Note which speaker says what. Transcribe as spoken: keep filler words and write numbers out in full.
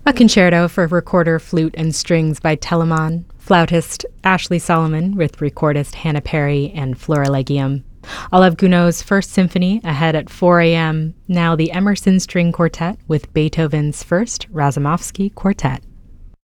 Speaker 1: A concerto for recorder, flute, and strings by Telemann, flautist Ashley Solomon with recordist Hannah Perry and Florilegium. Olav Gounod's First Symphony ahead at four a.m. Now the Emerson String Quartet with Beethoven's First Razumovsky Quartet.